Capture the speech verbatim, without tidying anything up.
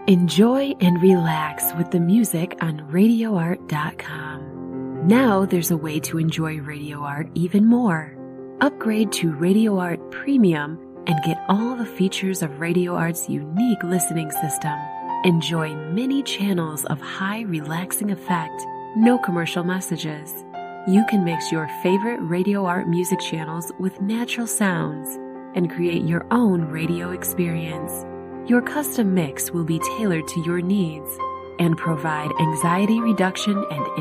Enjoy and relax with the music on radio art dot com. Now there's a way to enjoy Radio Art even more. Upgrade to Radio Art Premium and get all the features of Radio Art's unique listening system. Enjoy many channels of high relaxing effect, no commercial messages. You can mix your favorite Radio Art music channels with natural sounds and create your own radio experience. Your custom mix will be tailored to your needs and provide anxiety reduction and